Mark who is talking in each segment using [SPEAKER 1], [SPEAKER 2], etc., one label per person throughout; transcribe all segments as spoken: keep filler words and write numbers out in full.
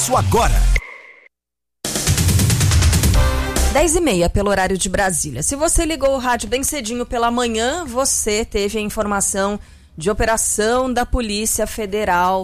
[SPEAKER 1] Agora
[SPEAKER 2] dez e meia pelo horário de Brasília. Se você ligou o rádio bem cedinho pela manhã, você teve a informação de operação da Polícia Federal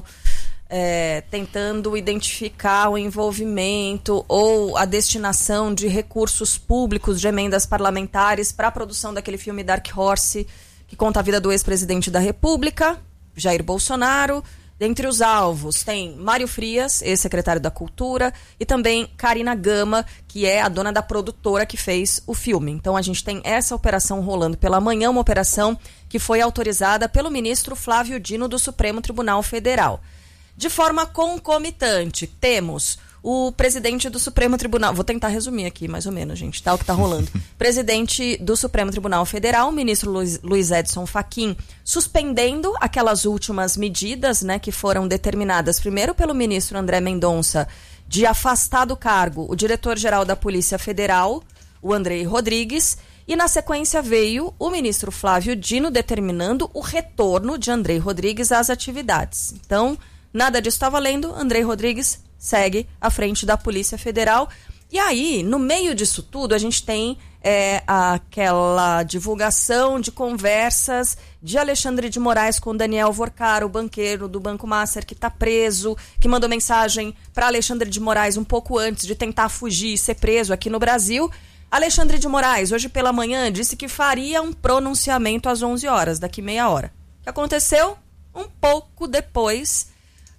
[SPEAKER 2] é, tentando identificar o envolvimento ou a destinação de recursos públicos de emendas parlamentares para a produção daquele filme Dark Horse, que conta a vida do ex-presidente da República, Jair Bolsonaro. Dentre os alvos tem Mário Frias, ex-secretário da Cultura, e também Karina Gama, que é a dona da produtora que fez o filme. Então a gente tem essa operação rolando pela manhã, uma operação que foi autorizada pelo ministro Flávio Dino do Supremo Tribunal Federal. De forma concomitante, temos o presidente do Supremo Tribunal... Vou tentar resumir aqui, mais ou menos, gente, tá? O que tá rolando. Presidente do Supremo Tribunal Federal, o ministro Luiz, Luiz Edson Fachin, suspendendo aquelas últimas medidas, né, que foram determinadas primeiro pelo ministro André Mendonça de afastar do cargo o diretor-geral da Polícia Federal, o Andrei Rodrigues, e na sequência veio o ministro Flávio Dino determinando o retorno de Andrei Rodrigues às atividades. Então, nada disso está valendo, Andrei Rodrigues segue à frente da Polícia Federal. E aí, no meio disso tudo, a gente tem é, aquela divulgação de conversas de Alexandre de Moraes com Daniel Vorcaro, o banqueiro do Banco Master, que está preso, que mandou mensagem para Alexandre de Moraes um pouco antes de tentar fugir e ser preso aqui no Brasil. Alexandre de Moraes, hoje pela manhã, disse que faria um pronunciamento às onze horas, daqui meia hora. O que aconteceu? Um pouco depois,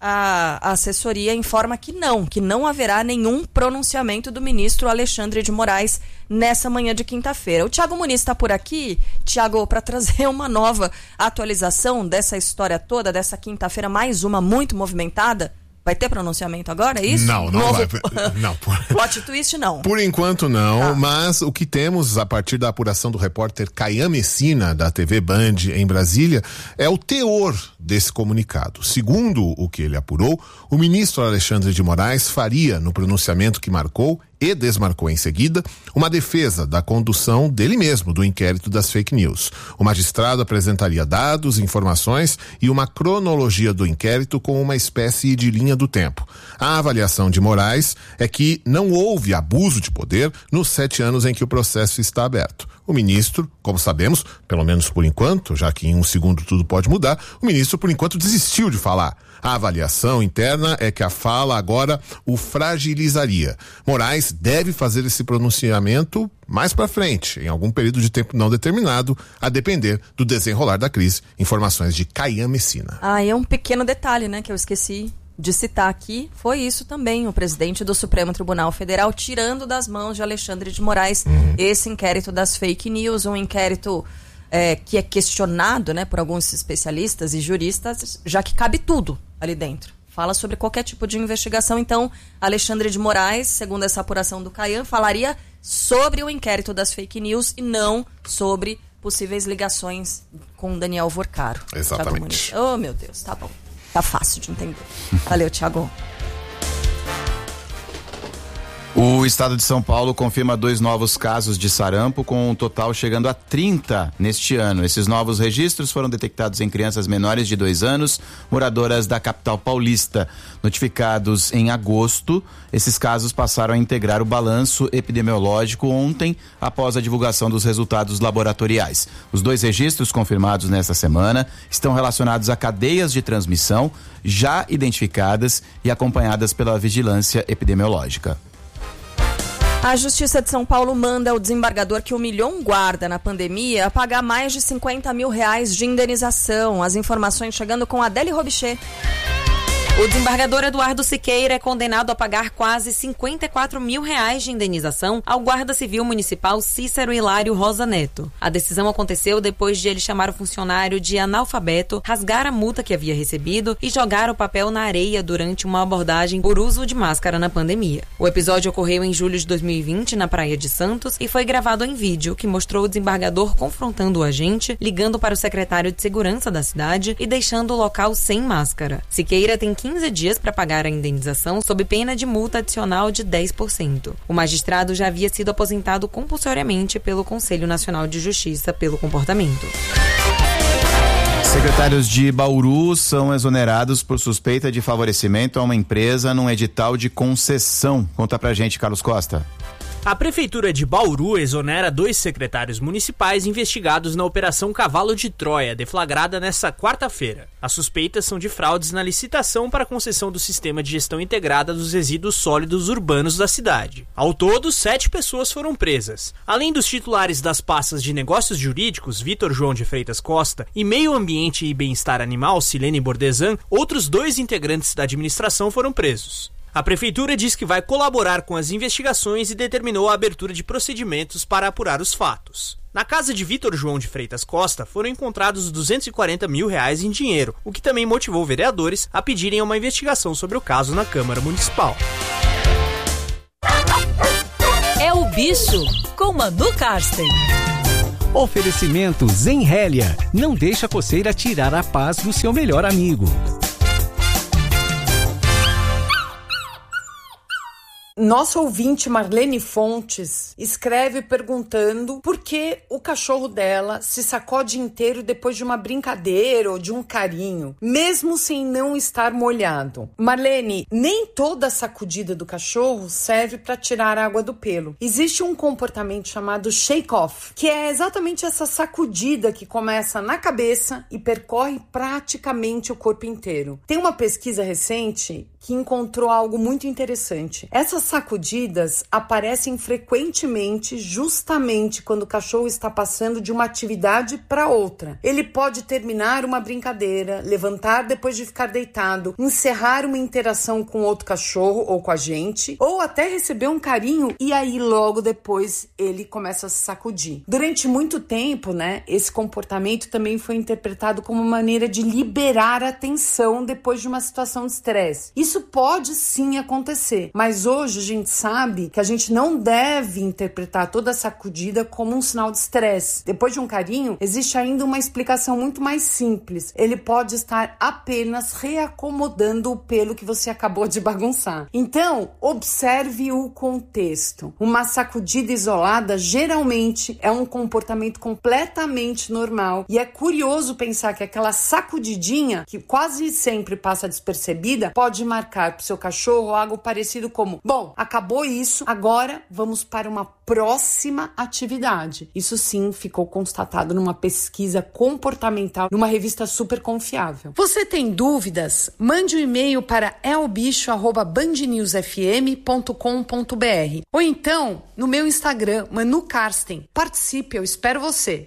[SPEAKER 2] a assessoria informa que não, que não haverá nenhum pronunciamento do ministro Alexandre de Moraes nessa manhã de quinta-feira. O Thiago Muniz está por aqui, Thiago, para trazer uma nova atualização dessa história toda, dessa quinta-feira, mais uma muito movimentada. Vai ter pronunciamento agora, é isso?
[SPEAKER 3] Não, não
[SPEAKER 2] Novo...
[SPEAKER 3] vai. Não.
[SPEAKER 2] Plot twist, não.
[SPEAKER 3] Por enquanto, não.
[SPEAKER 2] Tá.
[SPEAKER 3] Mas o que temos, a partir da apuração do repórter Caian Messina, da T V Band em Brasília, é o teor desse comunicado. Segundo o que ele apurou, o ministro Alexandre de Moraes faria, no pronunciamento que marcou e desmarcou em seguida, uma defesa da condução dele mesmo do inquérito das fake news. O magistrado apresentaria dados, informações e uma cronologia do inquérito com uma espécie de linha do tempo. A avaliação de Moraes é que não houve abuso de poder nos sete anos em que o processo está aberto. O ministro, como sabemos, pelo menos por enquanto, já que em um segundo tudo pode mudar, o ministro por enquanto desistiu de falar. A avaliação interna é que a fala agora o fragilizaria. Moraes deve fazer esse pronunciamento mais para frente, em algum período de tempo não determinado, a depender do desenrolar da crise. Informações de Caian Messina.
[SPEAKER 2] Ah, é um pequeno detalhe, né, que eu esqueci de citar aqui, foi isso também, o presidente do Supremo Tribunal Federal tirando das mãos de Alexandre de Moraes uhum. esse inquérito das fake news, um inquérito é, que é questionado, né, por alguns especialistas e juristas, já que cabe tudo ali dentro. Fala sobre qualquer tipo de investigação. Então, Alexandre de Moraes, segundo essa apuração do Caian, falaria sobre o inquérito das fake news e não sobre possíveis ligações com Daniel Vorcaro.
[SPEAKER 3] Exatamente.
[SPEAKER 2] Oh, meu Deus, tá bom. Tá fácil de entender. Valeu, Thiago.
[SPEAKER 4] O estado de São Paulo confirma dois novos casos de sarampo, com um total chegando a trinta neste ano. Esses novos registros foram detectados em crianças menores de dois anos, moradoras da capital paulista. Notificados em agosto, esses casos passaram a integrar o balanço epidemiológico ontem, após a divulgação dos resultados laboratoriais. Os dois registros confirmados nesta semana estão relacionados a cadeias de transmissão já identificadas e acompanhadas pela vigilância epidemiológica.
[SPEAKER 2] A Justiça de São Paulo manda ao desembargador que humilhou um guarda na pandemia a pagar mais de cinquenta mil reais de indenização. As informações chegando com Adele Robichê.
[SPEAKER 5] O desembargador Eduardo Siqueira é condenado a pagar quase cinquenta e quatro mil reais de indenização ao guarda civil municipal Cícero Hilário Rosa Neto. A decisão aconteceu depois de ele chamar o funcionário de analfabeto, rasgar a multa que havia recebido e jogar o papel na areia durante uma abordagem por uso de máscara na pandemia. O episódio ocorreu em julho de dois mil e vinte na Praia de Santos e foi gravado em vídeo, que mostrou o desembargador confrontando o agente, ligando para o secretário de segurança da cidade e deixando o local sem máscara. Siqueira tem quinze dias para pagar a indenização sob pena de multa adicional de dez por cento. O magistrado já havia sido aposentado compulsoriamente pelo Conselho Nacional de Justiça pelo comportamento.
[SPEAKER 4] Secretários de Bauru são exonerados por suspeita de favorecimento a uma empresa num edital de concessão. Conta pra gente, Carlos Costa.
[SPEAKER 1] A Prefeitura de Bauru exonera dois secretários municipais investigados na Operação Cavalo de Troia, deflagrada nesta quarta-feira. As suspeitas são de fraudes na licitação para a concessão do Sistema de Gestão Integrada dos Resíduos Sólidos Urbanos da cidade. Ao todo, sete pessoas foram presas. Além dos titulares das pastas de Negócios Jurídicos, Vitor João de Freitas Costa, e Meio Ambiente e Bem-Estar Animal, Silene Bordesan, outros dois integrantes da administração foram presos. A Prefeitura diz que vai colaborar com as investigações e determinou a abertura de procedimentos para apurar os fatos. Na casa de Vitor João de Freitas Costa foram encontrados duzentos e quarenta mil reais em dinheiro, o que também motivou vereadores a pedirem uma investigação sobre o caso na Câmara Municipal.
[SPEAKER 6] É o Bicho, com Manu Karsten.
[SPEAKER 7] Oferecimento Zenrélia. Não deixa a coceira tirar a paz do seu melhor amigo.
[SPEAKER 8] Nosso ouvinte Marlene Fontes escreve perguntando por que o cachorro dela se sacode inteiro depois de uma brincadeira ou de um carinho, mesmo sem não estar molhado. Marlene, nem toda sacudida do cachorro serve para tirar a água do pelo. Existe um comportamento chamado shake-off, que é exatamente essa sacudida que começa na cabeça e percorre praticamente o corpo inteiro. Tem uma pesquisa recente que encontrou algo muito interessante. Essas sacudidas aparecem frequentemente justamente quando o cachorro está passando de uma atividade para outra. Ele pode terminar uma brincadeira, levantar depois de ficar deitado, encerrar uma interação com outro cachorro ou com a gente, ou até receber um carinho e aí logo depois ele começa a se sacudir. Durante muito tempo, né, esse comportamento também foi interpretado como maneira de liberar a tensão depois de uma situação de estresse. Isso pode sim acontecer, mas hoje a gente sabe que a gente não deve interpretar toda a sacudida como um sinal de estresse. Depois de um carinho, existe ainda uma explicação muito mais simples. Ele pode estar apenas reacomodando o pelo que você acabou de bagunçar. Então, observe o contexto. Uma sacudida isolada geralmente é um comportamento completamente normal e é curioso pensar que aquela sacudidinha, que quase sempre passa despercebida, pode marcar para o seu cachorro algo parecido como: bom, acabou isso, agora vamos para uma próxima atividade. Isso sim ficou constatado numa pesquisa comportamental numa revista super confiável. Você tem dúvidas? Mande um e-mail para elbicho arroba band news f m ponto com ponto b r ou então no meu Instagram, Manu Karsten. Participe, eu espero você.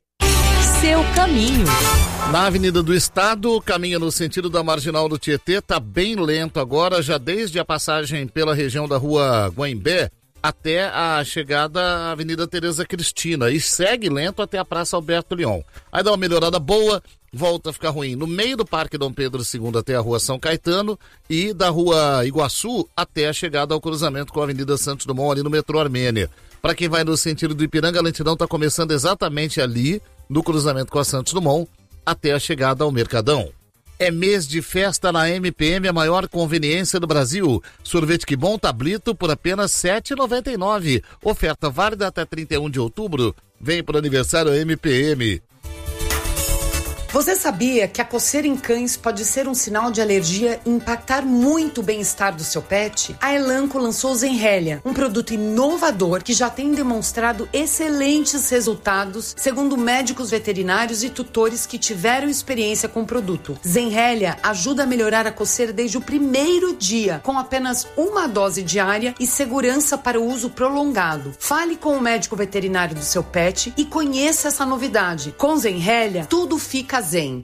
[SPEAKER 6] Seu caminho.
[SPEAKER 9] Na Avenida do Estado, o caminho no sentido da Marginal do Tietê está bem lento agora, já desde a passagem pela região da Rua Guaimbé até a chegada à Avenida Tereza Cristina e segue lento até a Praça Alberto Leon. Aí dá uma melhorada boa, volta a ficar ruim no meio do Parque Dom Pedro segundo até a Rua São Caetano e da Rua Iguaçu até a chegada ao cruzamento com a Avenida Santos Dumont ali no metrô Armênia. Para quem vai no sentido do Ipiranga, a lentidão está começando exatamente ali no cruzamento com a Santos Dumont até a chegada ao Mercadão. É mês de festa na M P M, a maior conveniência do Brasil. Sorvete Que Bom Tablito por apenas sete reais e noventa e nove centavos. Oferta válida até trinta e um de outubro. Vem pro aniversário M P M.
[SPEAKER 8] Você sabia que a coceira em cães pode ser um sinal de alergia e impactar muito o bem-estar do seu pet? A Elanco lançou o Zenrélia, um produto inovador que já tem demonstrado excelentes resultados, segundo médicos veterinários e tutores que tiveram experiência com o produto. Zenrélia ajuda a melhorar a coceira desde o primeiro dia, com apenas uma dose diária e segurança para o uso prolongado. Fale com o médico veterinário do seu pet e conheça essa novidade. Com Zenrélia, tudo fica zen.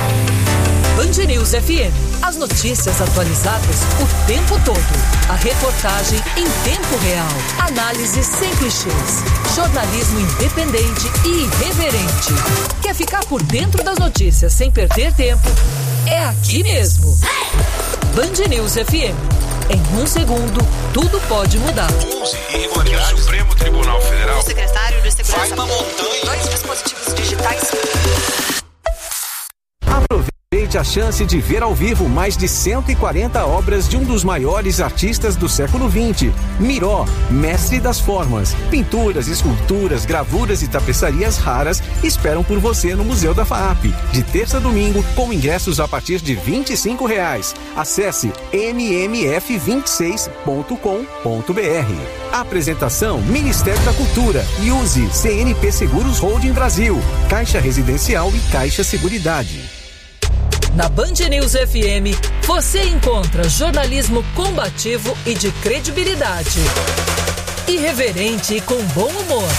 [SPEAKER 6] Band News F M. As notícias atualizadas o tempo todo. A reportagem em tempo real. Análise sem clichês. Jornalismo independente e irreverente. Quer ficar por dentro das notícias sem perder tempo? É aqui mesmo. Band News F M. Em um segundo, tudo pode mudar.
[SPEAKER 10] O Supremo Tribunal Federal.
[SPEAKER 11] O secretário de Segurança.
[SPEAKER 10] Vai uma montanha.
[SPEAKER 11] Dois dispositivos digitais.
[SPEAKER 7] Aproveite a chance de ver ao vivo mais de cento e quarenta obras de um dos maiores artistas do século vinte, Miró, mestre das formas. Pinturas, esculturas, gravuras e tapeçarias raras esperam por você no Museu da FAAP, de terça a domingo, com ingressos a partir de vinte e cinco reais. Acesse m m f vinte e seis ponto com ponto b r. Apresentação Ministério da Cultura e use C N P Seguros Holding Brasil, Caixa Residencial e Caixa Seguridade.
[SPEAKER 6] Na Band News F M, você encontra jornalismo combativo e de credibilidade. Irreverente e com bom humor.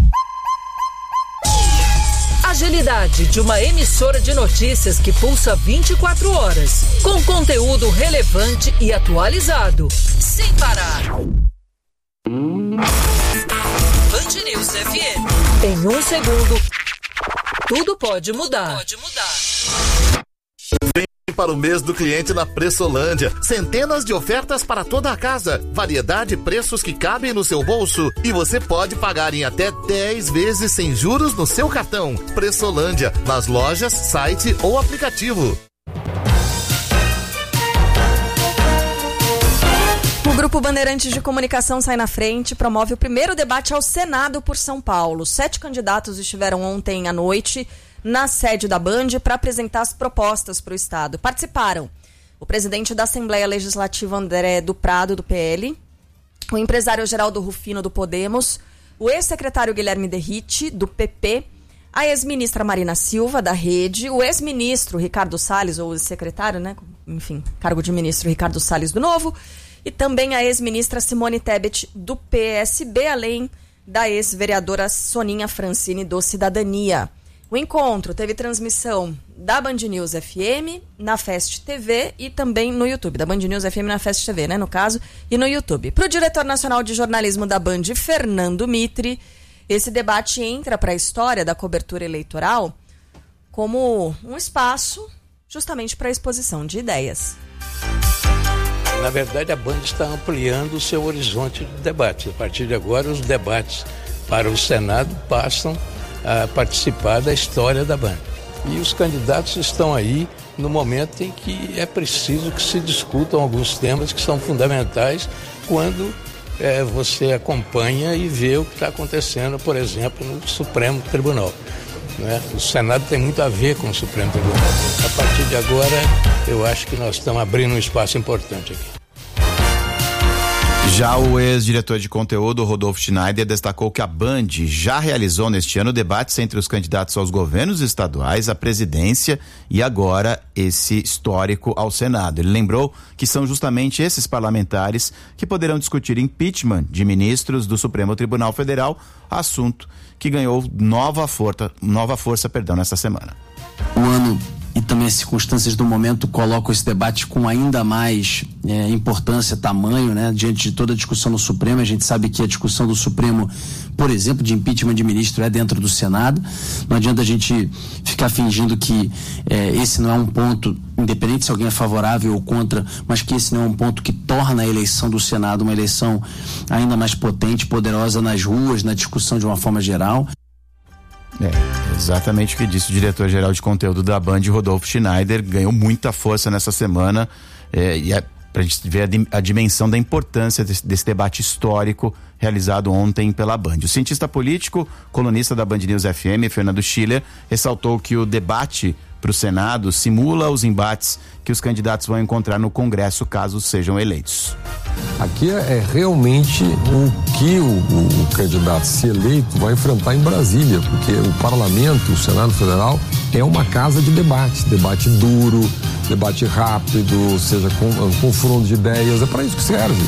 [SPEAKER 6] Agilidade de uma emissora de notícias que pulsa vinte e quatro horas, com conteúdo relevante e atualizado, sem parar. Band News F M. Em um segundo, tudo pode mudar. Pode mudar.
[SPEAKER 11] Vem para o mês do cliente na Pressolândia. Centenas de ofertas para toda a casa. Variedade e preços que cabem no seu bolso. E você pode pagar em até dez vezes sem juros no seu cartão. Pressolândia, nas lojas, site ou aplicativo.
[SPEAKER 2] O Grupo Bandeirantes de Comunicação Sai na Frente promove o primeiro debate ao Senado por São Paulo. Sete candidatos estiveram ontem à noite na sede da Band para apresentar as propostas para o Estado. Participaram o presidente da Assembleia Legislativa, André do Prado, do P L, o empresário Geraldo Rufino, do Podemos, o ex-secretário Guilherme Derrite, do P P, a ex-ministra Marina Silva, da Rede, o ex-ministro Ricardo Salles, ou ex-secretário, né? Enfim, cargo de ministro Ricardo Salles, do Novo, e também a ex-ministra Simone Tebet, do P S B, além da ex-vereadora Soninha Francini, do Cidadania. O encontro teve transmissão da Band News F M, na Fest T V e também no YouTube. Da Band News F M na Fest T V, né, no caso, e no YouTube. Para o diretor nacional de jornalismo da Band, Fernando Mitre, esse debate entra para a história da cobertura eleitoral como um espaço justamente para a exposição de ideias.
[SPEAKER 12] Na verdade, a Band está ampliando o seu horizonte de debate. A partir de agora, os debates para o Senado passam a participar da história da Band. E os candidatos estão aí no momento em que é preciso que se discutam alguns temas que são fundamentais quando é, você acompanha e vê o que está acontecendo, por exemplo, no Supremo Tribunal. Né? O Senado tem muito a ver com o Supremo Tribunal. A partir de agora, eu acho que nós estamos abrindo um espaço importante aqui.
[SPEAKER 4] Já o ex-diretor de conteúdo, Rodolfo Schneider, destacou que a Band já realizou neste ano debates entre os candidatos aos governos estaduais, à presidência e agora esse histórico ao Senado. Ele lembrou que são justamente esses parlamentares que poderão discutir impeachment de ministros do Supremo Tribunal Federal, assunto que ganhou nova força, nova força, perdão, nessa semana.
[SPEAKER 13] O ano e também as circunstâncias do momento colocam esse debate com ainda mais é, importância, tamanho, né? Diante de toda a discussão no Supremo. A gente sabe que a discussão do Supremo, por exemplo, de impeachment de ministro é dentro do Senado. Não adianta a gente ficar fingindo que é, esse não é um ponto, independente se alguém é favorável ou contra, mas que esse não é um ponto que torna a eleição do Senado uma eleição ainda mais potente, poderosa nas ruas, na discussão de uma forma geral.
[SPEAKER 4] É, exatamente o que disse o diretor-geral de conteúdo da Band, Rodolfo Schneider, ganhou muita força nessa semana, é, e é pra gente ver a, a dimensão da importância desse, desse debate histórico realizado ontem pela Band. O cientista político, colunista da Band News F M, Fernando Schiller, ressaltou que o debate para o Senado simula os embates que os candidatos vão encontrar no Congresso caso sejam eleitos.
[SPEAKER 14] Aqui é, é realmente o que o, o, o candidato, se eleito, vai enfrentar em Brasília, porque o Parlamento, o Senado Federal, é uma casa de debate, debate duro, debate rápido, ou seja, com, confronto de ideias, é para isso que serve.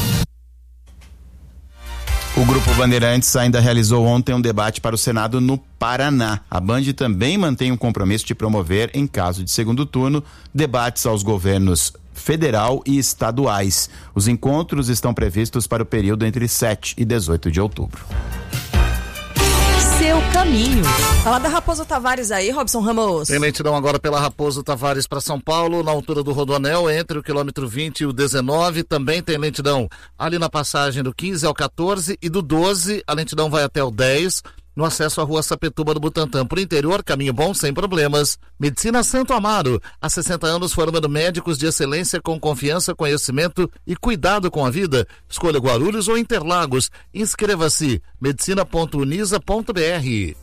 [SPEAKER 4] O Grupo Bandeirantes ainda realizou ontem um debate para o Senado no Paraná. A Band também mantém um compromisso de promover, em caso de segundo turno, debates aos governos federal e estaduais. Os encontros estão previstos para o período entre sete e dezoito de outubro.
[SPEAKER 2] Seu caminho. Fala da Raposo Tavares aí, Robson Ramos.
[SPEAKER 9] Tem lentidão agora pela Raposo Tavares para São Paulo, na altura do Rodoanel, entre o quilômetro vinte e o dezenove. Também tem lentidão ali na passagem do quinze ao quatorze e do doze, a lentidão vai até o dez. no acesso à Rua Sapituba do Butantã. Por interior, caminho bom, sem problemas. Medicina Santo Amaro, há sessenta anos formando médicos de excelência com confiança, conhecimento e cuidado com a vida. Escolha Guarulhos ou Interlagos. Inscreva-se, medicina ponto unisa ponto b r.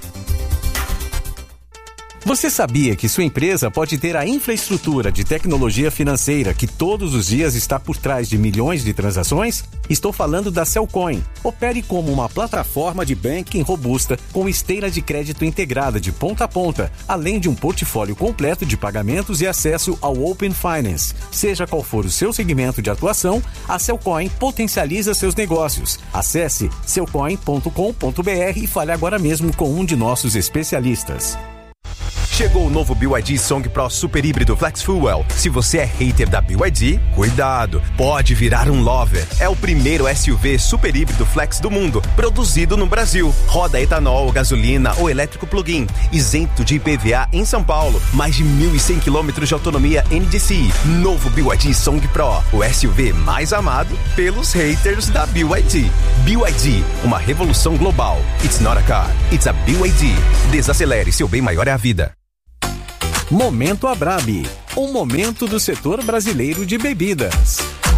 [SPEAKER 7] Você sabia que sua empresa pode ter a infraestrutura de tecnologia financeira que todos os dias está por trás de milhões de transações? Estou falando da Cellcoin. Opere como uma plataforma de banking robusta com esteira de crédito integrada de ponta a ponta, além de um portfólio completo de pagamentos e acesso ao Open Finance. Seja qual for o seu segmento de atuação, a Cellcoin potencializa seus negócios. Acesse cellcoin ponto com ponto b r e fale agora mesmo com um de nossos especialistas.
[SPEAKER 15] Chegou o novo B Y D Song Pro Super Híbrido Flex Fuel. Se você é hater da B Y D, cuidado, pode virar um lover. É o primeiro S U V super híbrido flex do mundo, produzido no Brasil. Roda etanol, gasolina ou elétrico plug-in, isento de I P V A em São Paulo. Mais de mil e cem quilômetros de autonomia N D C I. Novo B Y D Song Pro, o S U V mais amado pelos haters da B Y D. B Y D, uma revolução global. It's not a car, it's a B Y D. Desacelere, seu bem maior é a vida.
[SPEAKER 7] Momento Abrabi, um momento do setor brasileiro de bebidas.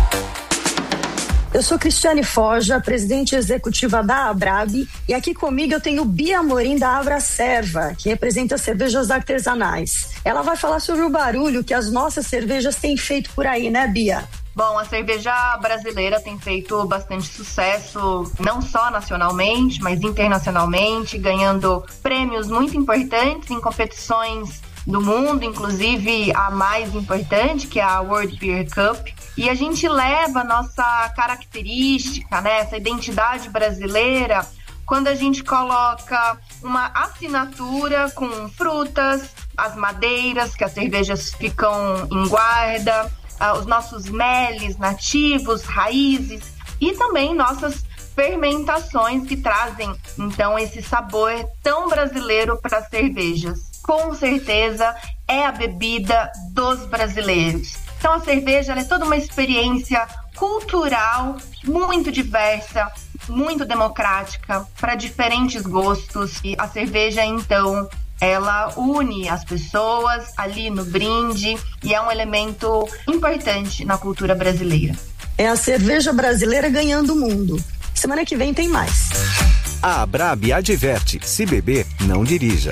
[SPEAKER 16] Eu sou Cristiane Foja, presidente executiva da Abrabi, e aqui comigo eu tenho Bia Amorim da Abracerva, que representa cervejas artesanais. Ela vai falar sobre o barulho que as nossas cervejas têm feito por aí, né, Bia?
[SPEAKER 17] Bom, a cerveja brasileira tem feito bastante sucesso, não só nacionalmente, mas internacionalmente, ganhando prêmios muito importantes em competições do mundo, inclusive a mais importante, que é a World Beer Cup. E a gente leva a nossa característica, né, essa identidade brasileira, quando a gente coloca uma assinatura com frutas, as madeiras, que as cervejas ficam em guarda, os nossos meles nativos, raízes, e também nossas fermentações que trazem, então, esse sabor tão brasileiro para as cervejas. Com certeza é a bebida dos brasileiros. Então a cerveja ela é toda uma experiência cultural muito diversa, muito democrática, para diferentes gostos. E a cerveja, então, ela une as pessoas ali no brinde e é um elemento importante na cultura brasileira.
[SPEAKER 16] É a cerveja brasileira ganhando o mundo. Semana que vem tem mais.
[SPEAKER 7] A Abrabi adverte, se beber, não dirija.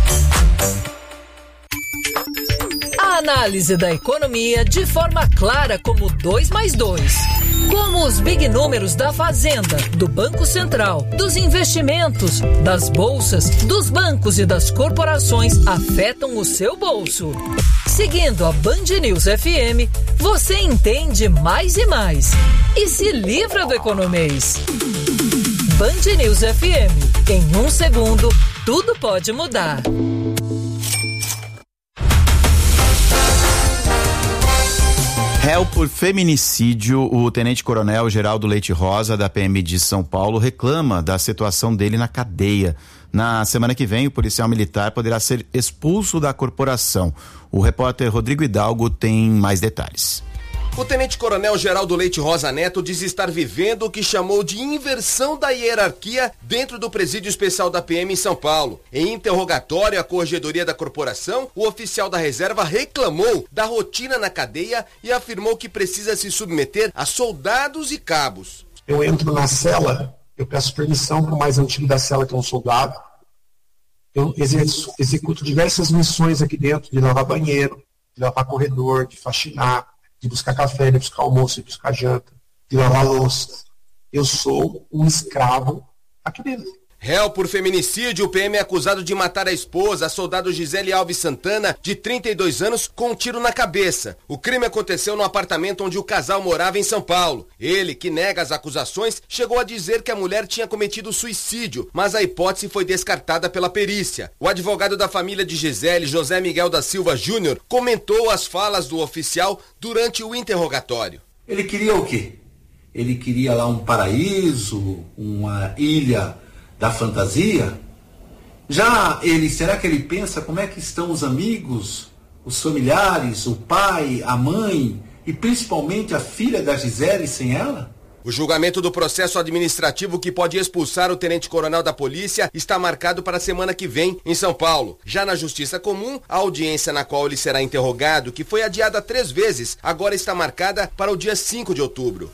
[SPEAKER 6] A análise da economia de forma clara como dois mais dois. Como os big números da Fazenda, do Banco Central, dos investimentos, das bolsas, dos bancos e das corporações afetam o seu bolso. Seguindo a Band News F M, você entende mais e mais. E se livra do economês. Band News F M. Em um segundo, tudo pode mudar.
[SPEAKER 4] Réu por feminicídio, o tenente-coronel Geraldo Leite Rosa, da P M de São Paulo, reclama da situação dele na cadeia. Na semana que vem, o policial militar poderá ser expulso da corporação. O repórter Rodrigo Hidalgo tem mais detalhes.
[SPEAKER 18] O tenente-coronel Geraldo Leite Rosa Neto diz estar vivendo o que chamou de inversão da hierarquia dentro do presídio especial da P M em São Paulo. Em interrogatório à corregedoria da corporação, o oficial da reserva reclamou da rotina na cadeia e afirmou que precisa se submeter a soldados e cabos.
[SPEAKER 19] Eu entro na cela, eu peço permissão para o mais antigo da cela, que é um soldado. Eu exerço, executo diversas missões aqui dentro, de lavar banheiro, de lavar corredor, de faxinar, de buscar café, de buscar almoço, de buscar janta, de lavar louça. Eu sou um escravo aqui dentro.
[SPEAKER 18] Réu por feminicídio, o P M é acusado de matar a esposa, a soldado Gisele Alves Santana, de trinta e dois anos, com um tiro na cabeça. O crime aconteceu no apartamento onde o casal morava em São Paulo. Ele, que nega as acusações, chegou a dizer que a mulher tinha cometido suicídio, mas a hipótese foi descartada pela perícia. O advogado da família de Gisele, José Miguel da Silva Júnior, comentou as falas do oficial durante o interrogatório.
[SPEAKER 20] Ele queria o quê? Ele queria lá um paraíso, uma ilha da fantasia? Já ele, será que ele pensa como é que estão os amigos, os familiares, o pai, a mãe e principalmente a filha da Gisele sem ela?
[SPEAKER 18] O julgamento do processo administrativo que pode expulsar o tenente-coronel da polícia está marcado para a semana que vem em São Paulo. Já na Justiça Comum, a audiência na qual ele será interrogado, que foi adiada três vezes, agora está marcada para o dia cinco de outubro.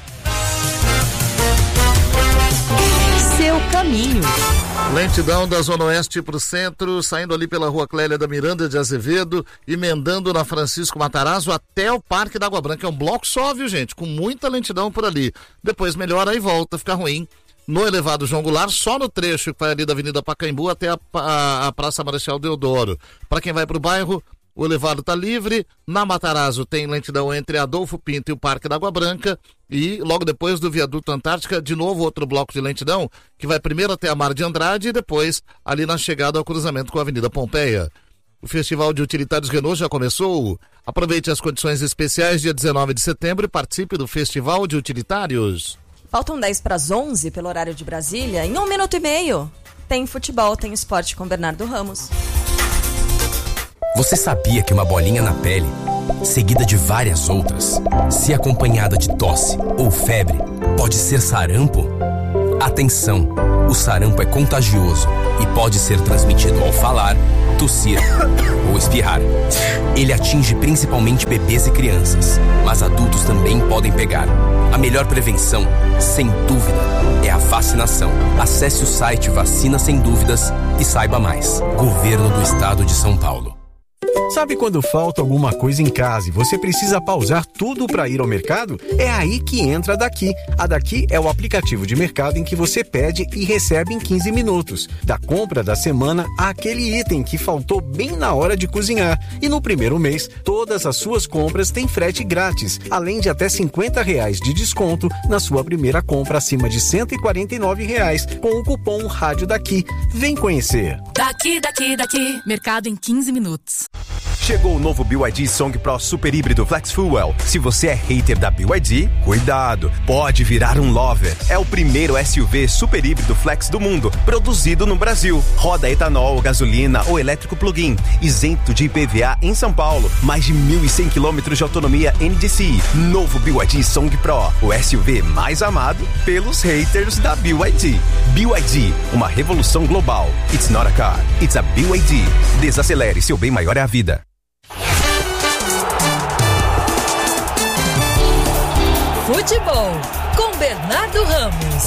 [SPEAKER 6] Seu caminho.
[SPEAKER 9] Lentidão da Zona Oeste para o centro, saindo ali pela Rua Clélia da Miranda de Azevedo, emendando na Francisco Matarazzo até o Parque da Água Branca. É um bloco só, viu, gente? Com muita lentidão por ali. Depois melhora e volta, fica ruim. No elevado João Goulart, só no trecho que vai ali da Avenida Pacaembu até a, a, a Praça Marechal Deodoro. Para quem vai para o bairro, o elevado está livre. Na Matarazzo tem lentidão entre Adolfo Pinto e o Parque da Água Branca. E logo depois do Viaduto Antártica, de novo outro bloco de lentidão, que vai primeiro até a Mar de Andrade e depois ali na chegada ao cruzamento com a Avenida Pompeia. O Festival de Utilitários Renault já começou. Aproveite as condições especiais dia dezenove de setembro e participe do Festival de Utilitários.
[SPEAKER 2] Faltam dez para as onze pelo horário de Brasília. Em um minuto e meio tem futebol, tem esporte com Bernardo Ramos.
[SPEAKER 21] Você sabia que uma bolinha na pele, seguida de várias outras, se acompanhada de tosse ou febre, pode ser sarampo? Atenção! O sarampo é contagioso e pode ser transmitido ao falar, tossir ou espirrar. Ele atinge principalmente bebês e crianças, mas adultos também podem pegar. A melhor prevenção, sem dúvida, é a vacinação. Acesse o site Vacina Sem Dúvidas e saiba mais. Governo do Estado de São Paulo.
[SPEAKER 7] Sabe quando falta alguma coisa em casa e você precisa pausar tudo para ir ao mercado? É aí que entra a Daqui. A Daqui é o aplicativo de mercado em que você pede e recebe em quinze minutos. Da compra da semana àquele item que faltou bem na hora de cozinhar. E no primeiro mês, todas as suas compras têm frete grátis, além de até cinquenta reais de desconto na sua primeira compra acima de cento e quarenta e nove reais com o cupom Rádio Daqui. Vem conhecer.
[SPEAKER 6] Daqui, daqui, daqui. Mercado em quinze minutos.
[SPEAKER 15] Chegou o novo B Y D Song Pro Super Híbrido Flex Fuel. Se você é hater da B Y D, cuidado, pode virar um lover. É o primeiro S U V super híbrido flex do mundo, produzido no Brasil. Roda etanol, gasolina ou elétrico plug-in, isento de I P V A em São Paulo. Mais de mil e cem quilômetros de autonomia N D C I. Novo B Y D Song Pro, o S U V mais amado pelos haters da B Y D. B Y D, uma revolução global. It's not a car, it's a B Y D. Desacelere, seu bem maior é a vida.
[SPEAKER 6] Futebol com Bernardo Ramos.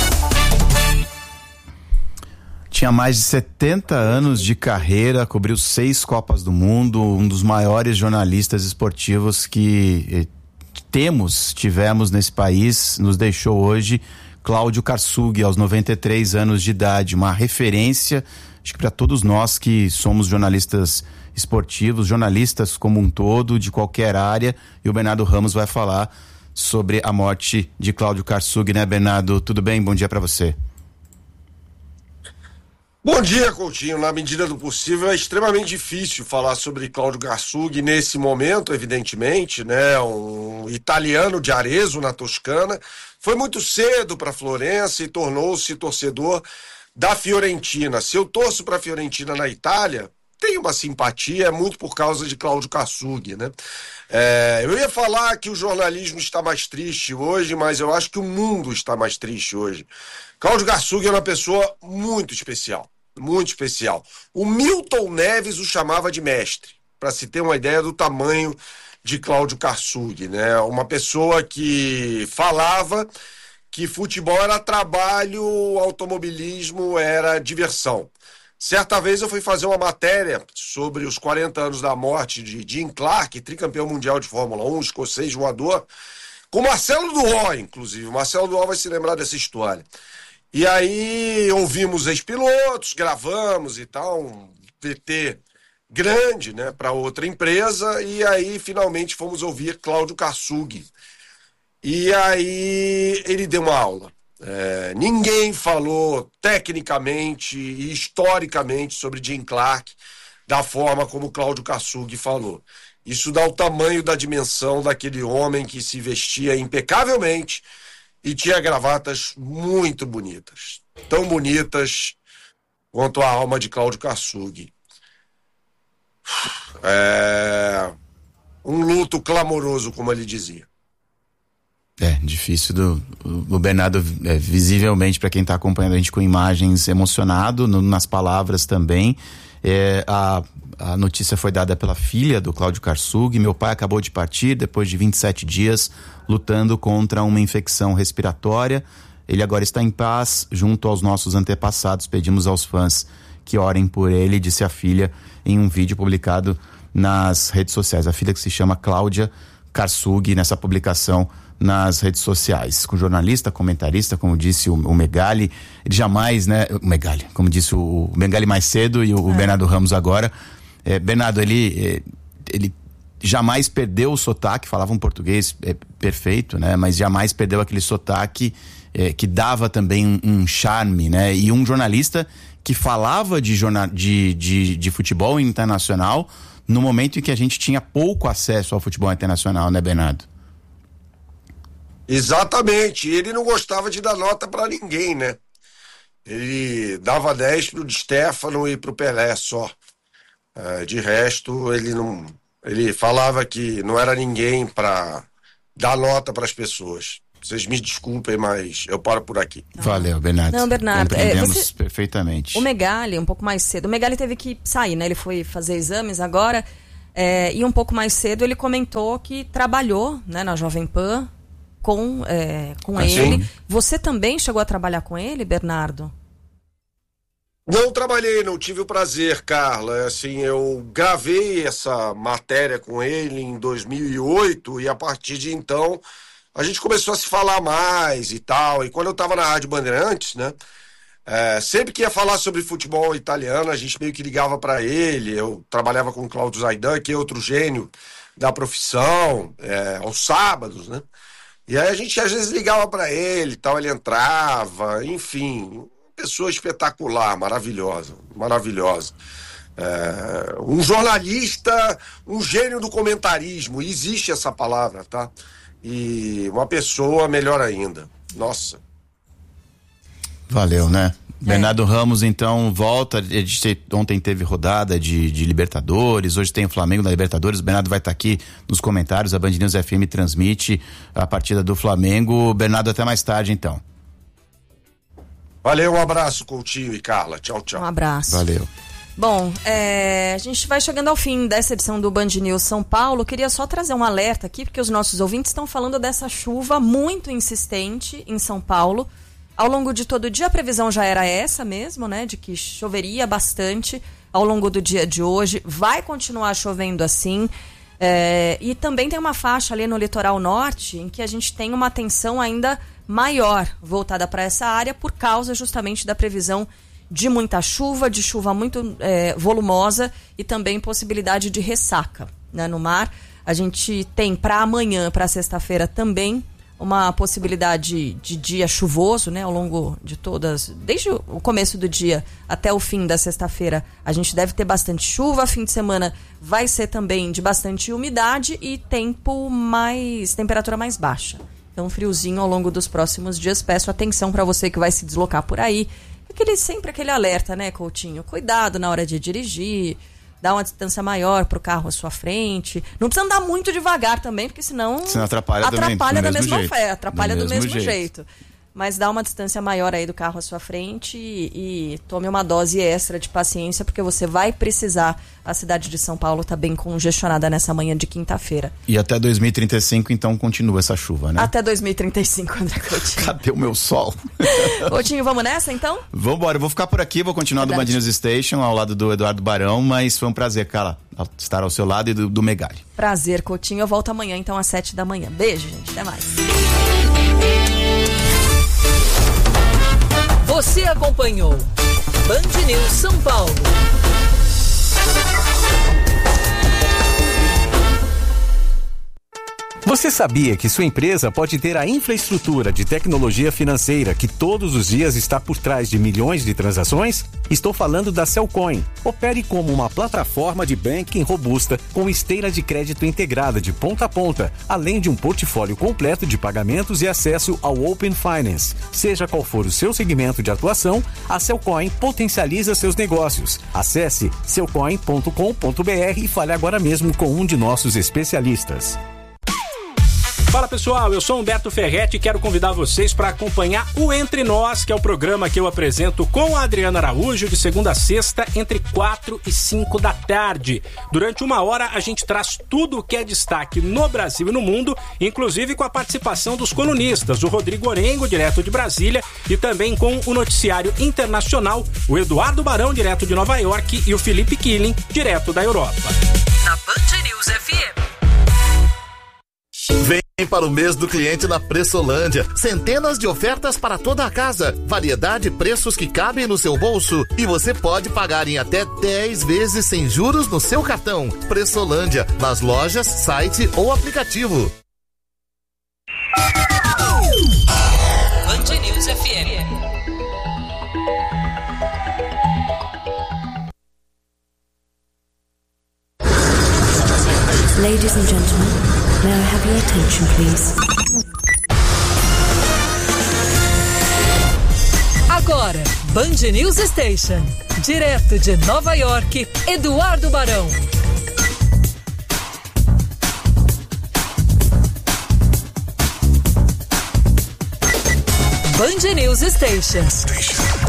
[SPEAKER 4] Tinha mais de setenta anos de carreira, cobriu seis Copas do Mundo, um dos maiores jornalistas esportivos que eh, temos, tivemos nesse país, nos deixou hoje Cláudio Karsug, aos noventa e três anos de idade, uma referência, acho que para todos nós que somos jornalistas esportivos, jornalistas como um todo, de qualquer área, e o Bernardo Ramos vai falar sobre a morte de Cláudio Karsug, né, Bernardo? Tudo bem? Bom dia para você.
[SPEAKER 22] Bom dia, Coutinho. Na medida do possível, é extremamente difícil falar sobre Cláudio Karsug nesse momento, evidentemente, né? Um italiano de Arezzo, na Toscana. Foi muito cedo para Florença e tornou-se torcedor da Fiorentina. Se eu torço para a Fiorentina na Itália, tem uma simpatia, é muito por causa de Cláudio Karsug, né? É, eu ia falar que o jornalismo está mais triste hoje, mas eu acho que o mundo está mais triste hoje. Cláudio Karsug é uma pessoa muito especial, muito especial. O Milton Neves o chamava de mestre, para se ter uma ideia do tamanho de Cláudio Karsug, né? Uma pessoa que falava que futebol era trabalho, automobilismo era diversão. Certa vez eu fui fazer uma matéria sobre os quarenta anos da morte de Jim Clark, tricampeão mundial de Fórmula um, escocês voador, com Marcelo Duó, inclusive. O Marcelo Duó vai se lembrar dessa história. E aí ouvimos ex-pilotos, gravamos e tal, um V T grande, né, para outra empresa, e aí finalmente fomos ouvir Cláudio Karsug. E aí ele deu uma aula. É, ninguém falou tecnicamente e historicamente sobre Jim Clark da forma como Cláudio Karsug falou. Isso dá o tamanho da dimensão daquele homem que se vestia impecavelmente e tinha gravatas muito bonitas, tão bonitas quanto a alma de Cláudio Karsug. É um luto clamoroso, como ele dizia.
[SPEAKER 4] É, difícil do o Bernardo, é, visivelmente, para quem está acompanhando a gente com imagens, emocionado, no, nas palavras também. É, a, a notícia foi dada pela filha do Cláudio Karsug. Meu pai acabou de partir depois de vinte e sete dias lutando contra uma infecção respiratória. Ele agora está em paz junto aos nossos antepassados. Pedimos aos fãs que orem por ele, disse a filha em um vídeo publicado nas redes sociais. A filha que se chama Cláudia Karsug, nessa publicação nas redes sociais, com jornalista, comentarista, como disse o, o Megali, ele jamais, né, o Megali, como disse o, o Megali mais cedo e o, é. o Bernardo Ramos agora. É, Bernardo, ele, ele jamais perdeu o sotaque, falava um português é, perfeito, né, mas jamais perdeu aquele sotaque é, que dava também um, um charme, né, e um jornalista que falava de, jornal, de, de, de futebol internacional no momento em que a gente tinha pouco acesso ao futebol internacional, né, Bernardo?
[SPEAKER 22] Exatamente, ele não gostava de dar nota para ninguém, né? Ele dava dez pro Di Stefano e pro Pelé só. Uh, de resto, ele não. Ele falava que não era ninguém para dar nota para as pessoas. Vocês me desculpem, mas eu paro por aqui.
[SPEAKER 4] Valeu, Bernardo.
[SPEAKER 2] Não, Bernardo,
[SPEAKER 4] compreendemos
[SPEAKER 2] é, você...
[SPEAKER 4] perfeitamente.
[SPEAKER 2] O Megali, um pouco mais cedo. O Megali teve que sair, né? Ele foi fazer exames agora. É, e um pouco mais cedo ele comentou que trabalhou, né, na Jovem Pan com, é, com ah, ele. Sim. Você também chegou a trabalhar com ele, Bernardo?
[SPEAKER 22] Não trabalhei, não tive o prazer, Carla. Assim, eu gravei essa matéria com ele em dois mil e oito e a partir de então a gente começou a se falar mais e tal. E quando eu estava na Rádio Bandeirantes, né, é, sempre que ia falar sobre futebol italiano, a gente meio que ligava para ele. Eu trabalhava com o Cláudio Zaidan, que é outro gênio da profissão, é, aos sábados, né? E aí a gente às vezes ligava para ele e tal, ele entrava, enfim, pessoa espetacular, maravilhosa, maravilhosa. É, um jornalista, um gênio do comentarismo, existe essa palavra, tá? E uma pessoa melhor ainda. Nossa.
[SPEAKER 4] Valeu, né? É. Bernardo Ramos, então, volta. A gente ontem teve rodada de, de Libertadores, hoje tem o Flamengo na Libertadores. O Bernardo vai estar aqui nos comentários. A Band News F M transmite a partida do Flamengo. Bernardo, até mais tarde, então.
[SPEAKER 22] Valeu, um abraço, Coutinho e Carla. Tchau, tchau.
[SPEAKER 2] Um abraço.
[SPEAKER 4] Valeu.
[SPEAKER 2] Bom, é, a gente vai chegando ao fim dessa edição do Band News São Paulo. Queria só trazer um alerta aqui, porque os nossos ouvintes estão falando dessa chuva muito insistente em São Paulo. Ao longo de todo o dia, a previsão já era essa mesmo, né? De que choveria bastante ao longo do dia de hoje. Vai continuar chovendo assim. É, e também tem uma faixa ali no litoral norte em que a gente tem uma atenção ainda maior voltada para essa área por causa justamente da previsão de muita chuva, de chuva muito é, volumosa e também possibilidade de ressaca, né, no mar. A gente tem para amanhã, para sexta-feira também, uma possibilidade de dia chuvoso, né, ao longo de todas, desde o começo do dia até o fim da sexta-feira, a gente deve ter bastante chuva. Fim de semana vai ser também de bastante umidade e tempo mais, temperatura mais baixa. Então, friozinho ao longo dos próximos dias. Peço atenção para você que vai se deslocar por aí. Aquele, sempre aquele alerta, né, Coutinho? Cuidado na hora de dirigir, dá uma distância maior pro carro à sua frente. Não precisa andar muito devagar também, porque senão,
[SPEAKER 4] senão atrapalha,
[SPEAKER 2] atrapalha
[SPEAKER 4] também,
[SPEAKER 2] da mesma
[SPEAKER 4] jeito.
[SPEAKER 2] fé, atrapalha do, do mesmo, mesmo jeito. jeito. Mas dá uma distância maior aí do carro à sua frente e, e tome uma dose extra de paciência, porque você vai precisar. A cidade de São Paulo está bem congestionada nessa manhã de quinta-feira.
[SPEAKER 4] E até dois mil e trinta e cinco, então, continua essa chuva, né?
[SPEAKER 2] Até dois mil e trinta e cinco, André Coutinho.
[SPEAKER 4] Cadê o meu sol?
[SPEAKER 2] Coutinho, vamos nessa, então?
[SPEAKER 4] Vamos embora. Eu vou ficar por aqui, vou continuar Verdade. do Band News Station, ao lado do Eduardo Barão, mas foi um prazer, Carla, estar ao seu lado e do, do Megali.
[SPEAKER 2] Prazer, Coutinho. Eu volto amanhã, então, às sete da manhã. Beijo, gente. Até mais.
[SPEAKER 6] Você acompanhou Band News São Paulo.
[SPEAKER 7] Você sabia que sua empresa pode ter a infraestrutura de tecnologia financeira que todos os dias está por trás de milhões de transações? Estou falando da Cellcoin. Opere como uma plataforma de banking robusta com esteira de crédito integrada de ponta a ponta, além de um portfólio completo de pagamentos e acesso ao Open Finance. Seja qual for o seu segmento de atuação, a Cellcoin potencializa seus negócios. Acesse cellcoin ponto com ponto br e fale agora mesmo com um de nossos especialistas.
[SPEAKER 3] Fala pessoal, eu sou Humberto Ferretti e quero convidar vocês para acompanhar o Entre Nós, que é o programa que eu apresento com a Adriana Araújo de segunda a sexta, entre quatro e cinco da tarde. Durante uma hora a gente traz tudo o que é destaque no Brasil e no mundo, inclusive com a participação dos colunistas, o Rodrigo Orengo, direto de Brasília, e também com o noticiário internacional, o Eduardo Barão, direto de Nova York, e o Felipe Killing, direto da Europa.
[SPEAKER 6] Na Band News F M.
[SPEAKER 11] Vem para o mês do cliente na Pressolândia. Centenas de ofertas para toda a casa. Variedade e preços que cabem no seu bolso. E você pode pagar em até dez vezes sem juros no seu cartão. Pressolândia, nas lojas, site ou aplicativo.
[SPEAKER 6] Band News F M.
[SPEAKER 5] Ladies and gentlemen, may I have your attention, please?
[SPEAKER 6] Agora, Band News Station. Direto de Nova York, Eduardo Barão. Band News Station.